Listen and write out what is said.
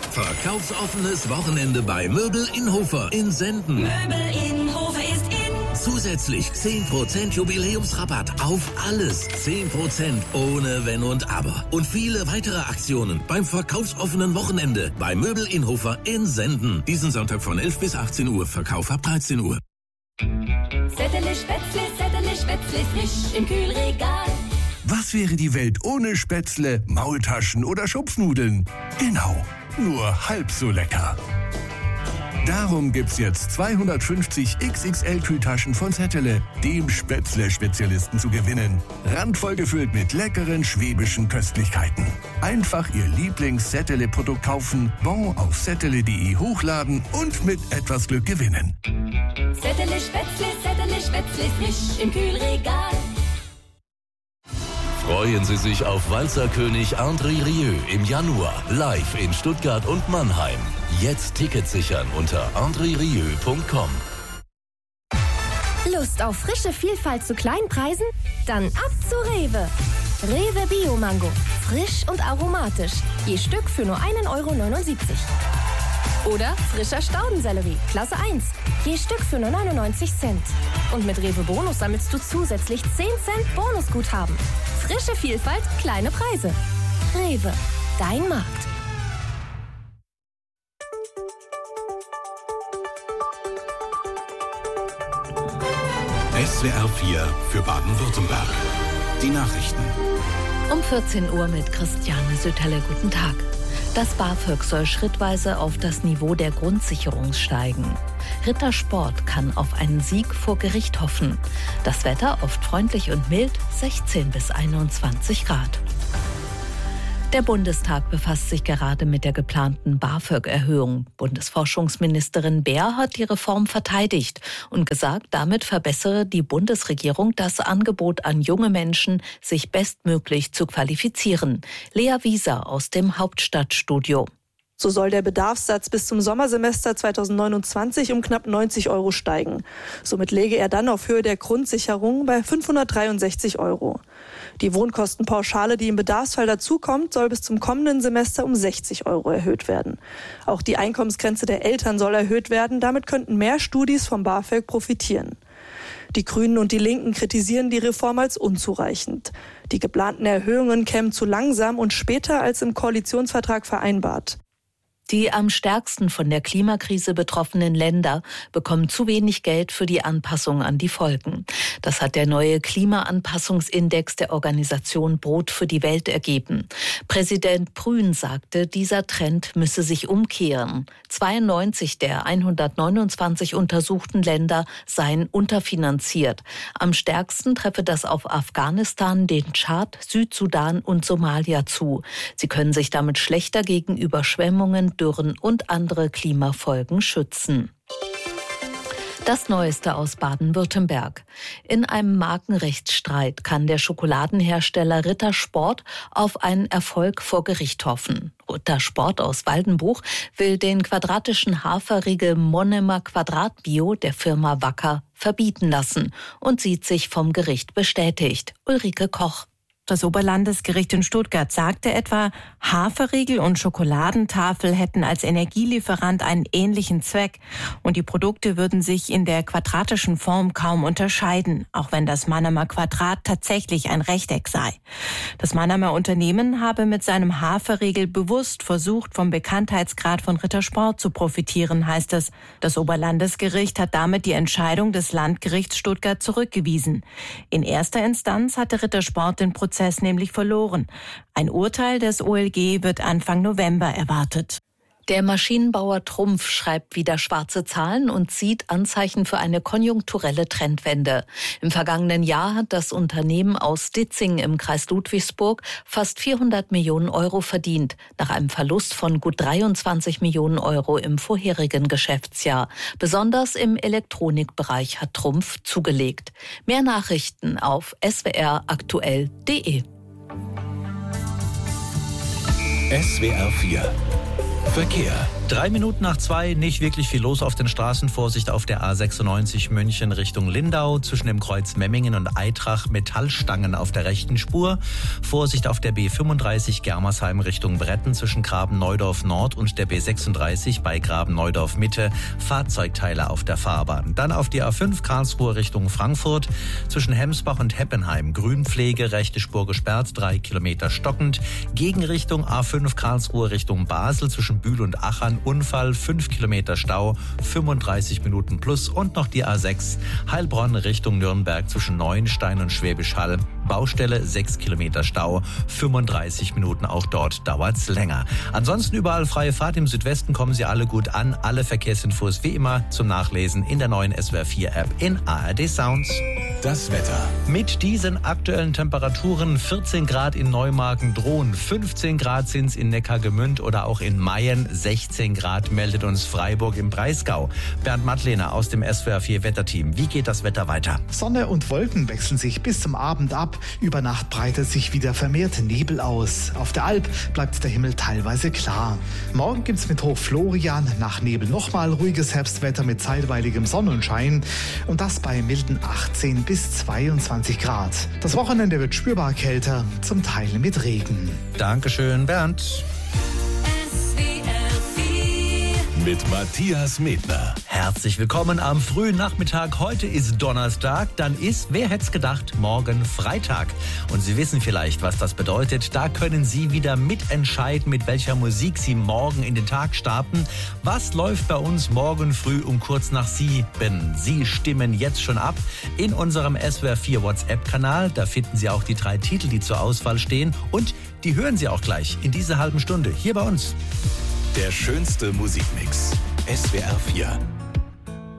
Verkaufsoffenes Wochenende bei Möbel Inhofer in Senden. Möbel Inhofer ist in. Zusätzlich 10% Jubiläumsrabatt auf alles. 10% ohne Wenn und Aber. Und viele weitere Aktionen beim verkaufsoffenen Wochenende bei Möbel Inhofer in Senden. Diesen Sonntag von 11 bis 18 Uhr. Verkauf ab 13 Uhr. Sätterle Spätzle, frisch im Kühlregal. Was wäre die Welt ohne Spätzle, Maultaschen oder Schupfnudeln? Genau, nur halb so lecker. Darum gibt's jetzt 250 XXL-Kühltaschen von Zettele, dem Spätzle-Spezialisten, zu gewinnen. Randvoll gefüllt mit leckeren schwäbischen Köstlichkeiten. Einfach Ihr Lieblings-Zettele-Produkt kaufen, Bon auf zettele.de hochladen und mit etwas Glück gewinnen. Sätterle Spätzle, frisch im Kühlregal. Freuen Sie sich auf Walzerkönig André Rieu im Januar live in Stuttgart und Mannheim. Jetzt Tickets sichern unter andrerieu.com. Lust auf frische Vielfalt zu kleinen Preisen? Dann ab zu Rewe. Rewe Bio Mango. Frisch und aromatisch. Je Stück für nur 1,79 €. Oder frischer Staudensellerie, Klasse 1. Je Stück für nur 99 Cent. Und mit Rewe Bonus sammelst du zusätzlich 10 Cent Bonusguthaben. Frische Vielfalt, kleine Preise. Rewe, dein Markt. SWR 4 für Baden-Württemberg. Die Nachrichten. Um 14 Uhr mit Christiane Sütterle. Guten Tag. Das BAföG soll schrittweise auf das Niveau der Grundsicherung steigen. Rittersport kann auf einen Sieg vor Gericht hoffen. Das Wetter oft freundlich und mild, 16 bis 21 Grad. Der Bundestag befasst sich gerade mit der geplanten BAföG-Erhöhung. Bundesforschungsministerin Baer hat die Reform verteidigt und gesagt, damit verbessere die Bundesregierung das Angebot an junge Menschen, sich bestmöglich zu qualifizieren. Lea Wieser aus dem Hauptstadtstudio. So soll der Bedarfssatz bis zum Sommersemester 2029 um knapp 90 € steigen. Somit läge er dann auf Höhe der Grundsicherung bei 563 €. Die Wohnkostenpauschale, die im Bedarfsfall dazukommt, soll bis zum kommenden Semester um 60 € erhöht werden. Auch die Einkommensgrenze der Eltern soll erhöht werden. Damit könnten mehr Studis vom BAföG profitieren. Die Grünen und die Linken kritisieren die Reform als unzureichend. Die geplanten Erhöhungen kämen zu langsam und später als im Koalitionsvertrag vereinbart. Die am stärksten von der Klimakrise betroffenen Länder bekommen zu wenig Geld für die Anpassung an die Folgen. Das hat der neue Klimaanpassungsindex der Organisation Brot für die Welt ergeben. Präsident Prün sagte, dieser Trend müsse sich umkehren. 92 der 129 untersuchten Länder seien unterfinanziert. Am stärksten treffe das auf Afghanistan, den Tschad, Südsudan und Somalia zu. Sie können sich damit schlechter gegen Überschwemmungen, Dürren und andere Klimafolgen schützen. Das Neueste aus Baden-Württemberg. In einem Markenrechtsstreit kann der Schokoladenhersteller Rittersport auf einen Erfolg vor Gericht hoffen. Rittersport aus Waldenbuch will den quadratischen Haferriegel Monemer Quadratbio der Firma Wacker verbieten lassen und sieht sich vom Gericht bestätigt. Ulrike Koch. Das Oberlandesgericht in Stuttgart sagte etwa, Haferriegel und Schokoladentafel hätten als Energielieferant einen ähnlichen Zweck und die Produkte würden sich in der quadratischen Form kaum unterscheiden, auch wenn das Mannheimer Quadrat tatsächlich ein Rechteck sei. Das Mannheimer Unternehmen habe mit seinem Haferriegel bewusst versucht, vom Bekanntheitsgrad von Rittersport zu profitieren, heißt es. Das Oberlandesgericht hat damit die Entscheidung des Landgerichts Stuttgart zurückgewiesen. In erster Instanz hatte Rittersport den Prozess nämlich verloren. Ein Urteil des OLG wird Anfang November erwartet. Der Maschinenbauer Trumpf schreibt wieder schwarze Zahlen und sieht Anzeichen für eine konjunkturelle Trendwende. Im vergangenen Jahr hat das Unternehmen aus Ditzing im Kreis Ludwigsburg fast 400 Millionen € verdient, nach einem Verlust von gut 23 Millionen € im vorherigen Geschäftsjahr. Besonders im Elektronikbereich hat Trumpf zugelegt. Mehr Nachrichten auf swraktuell.de. SWR 4 Verkehr. 2:03, nicht wirklich viel los auf den Straßen. Vorsicht auf der A96 München Richtung Lindau. Zwischen dem Kreuz Memmingen und Eitrach Metallstangen auf der rechten Spur. Vorsicht auf der B35 Germersheim Richtung Bretten zwischen Graben-Neudorf Nord und der B36 bei Graben-Neudorf Mitte. Fahrzeugteile auf der Fahrbahn. Dann auf die A5 Karlsruhe Richtung Frankfurt. Zwischen Hemsbach und Heppenheim Grünpflege, rechte Spur gesperrt, 3 Kilometer stockend. Gegenrichtung A5 Karlsruhe Richtung Basel zwischen Bühl und Achern. Unfall, 5 Kilometer Stau, 35 Minuten plus. Und noch die A6 Heilbronn Richtung Nürnberg zwischen Neuenstein und Schwäbisch Hall. Baustelle, 6 Kilometer Stau, 35 Minuten. Auch dort dauert's länger. Ansonsten überall freie Fahrt. Im Südwesten kommen Sie alle gut an. Alle Verkehrsinfos wie immer zum Nachlesen in der neuen SWR 4 App in ARD Sounds. Das Wetter. Mit diesen aktuellen Temperaturen 14 Grad in Neumarken drohen, 15 Grad sind's in Neckargemünd oder auch in Mayen, 16 Grad meldet uns Freiburg im Breisgau. Bernd Mattlehner aus dem SWR 4 Wetterteam. Wie geht das Wetter weiter? Sonne und Wolken wechseln sich bis zum Abend ab. Über Nacht breitet sich wieder vermehrt Nebel aus. Auf der Alp bleibt der Himmel teilweise klar. Morgen gibt's mit Hoch Florian nach Nebel nochmal ruhiges Herbstwetter mit zeitweiligem Sonnenschein. Und das bei milden 18 bis 22 Grad. Das Wochenende wird spürbar kälter, zum Teil mit Regen. Dankeschön, Bernd. Mit Matthias Medner. Herzlich willkommen am frühen Nachmittag. Heute ist Donnerstag, dann ist, wer hätte es gedacht, morgen Freitag. Und Sie wissen vielleicht, was das bedeutet. Da können Sie wieder mitentscheiden, mit welcher Musik Sie morgen in den Tag starten. Was läuft bei uns morgen früh um kurz nach 7? Sie stimmen jetzt schon ab in unserem SWR 4 WhatsApp-Kanal. Da finden Sie auch die 3 Titel, die zur Auswahl stehen. Und die hören Sie auch gleich in dieser halben Stunde hier bei uns. Der schönste Musikmix. SWR 4.